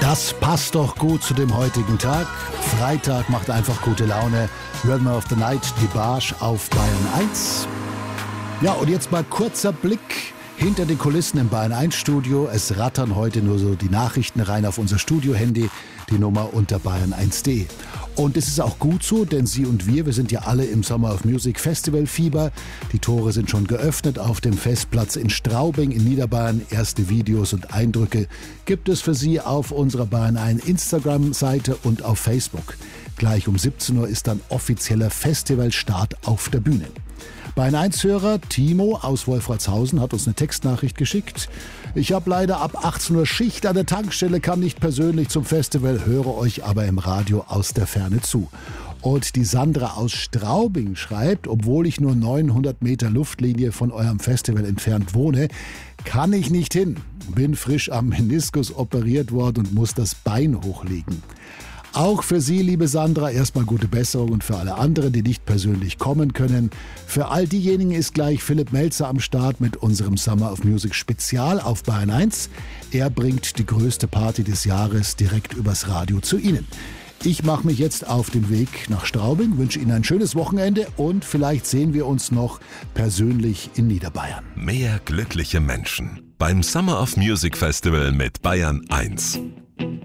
Das passt doch gut zu dem heutigen Tag. Freitag macht einfach gute Laune. Rhythm of the Night, die Barsch auf Bayern 1. Ja, und jetzt mal kurzer Blick hinter die Kulissen im Bayern 1 Studio. Es rattern heute nur so die Nachrichten rein auf unser Studio-Handy, die Nummer unter bayern1.de. Und es ist auch gut so, denn Sie und wir sind ja alle im Summer of Music Festival Fieber. Die Tore sind schon geöffnet auf dem Festplatz in Straubing in Niederbayern. Erste Videos und Eindrücke gibt es für Sie auf unserer Bayern 1 Instagram-Seite und auf Facebook. Gleich um 17 Uhr ist dann offizieller Festivalstart auf der Bühne. Bayern 1-Hörer Timo aus Wolfratshausen hat uns eine Textnachricht geschickt. Ich habe leider ab 18 Uhr Schicht an der Tankstelle, kann nicht persönlich zum Festival, höre euch aber im Radio aus der Ferne zu. Und die Sandra aus Straubing schreibt, obwohl ich nur 900 Meter Luftlinie von eurem Festival entfernt wohne, kann ich nicht hin. Bin frisch am Meniskus operiert worden und muss das Bein hochlegen. Auch für Sie, liebe Sandra, erstmal gute Besserung und für alle anderen, die nicht persönlich kommen können. Für all diejenigen ist gleich Philipp Melzer am Start mit unserem Summer of Music Spezial auf Bayern 1. Er bringt die größte Party des Jahres direkt übers Radio zu Ihnen. Ich mache mich jetzt auf den Weg nach Straubing, wünsche Ihnen ein schönes Wochenende und vielleicht sehen wir uns noch persönlich in Niederbayern. Mehr glückliche Menschen beim Summer of Music Festival mit Bayern 1.